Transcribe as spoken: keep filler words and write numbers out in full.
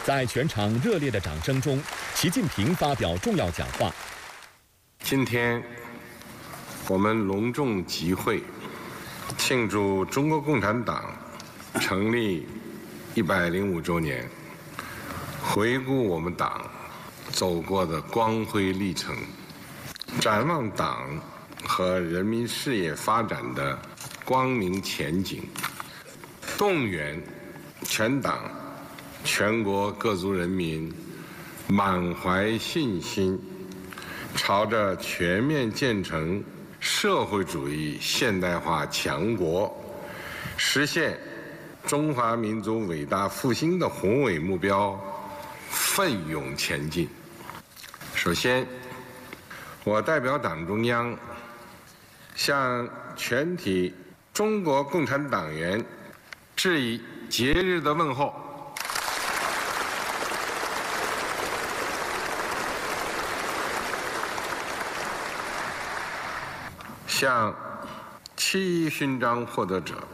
在全场热烈的掌声中，习近平发表重要讲话。 今天，我们隆重集会，庆祝中国共产党成立一百零五周年，回顾我们党走过的光辉历程，展望党和人民事业发展的光明前景，动员全党全国各族人民满怀信心，朝着全面建成社会主义现代化强国，实现中华民族伟大复兴的宏伟目标奋勇前进。首先，我代表党中央向全体中国共产党员致以节日的问候。向七一勋章获得者